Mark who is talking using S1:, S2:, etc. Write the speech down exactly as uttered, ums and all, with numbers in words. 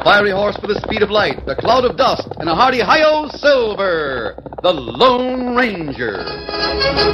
S1: fiery horse with the speed of light, the cloud of dust, and a hearty hi-yo, Silver, the Lone Ranger.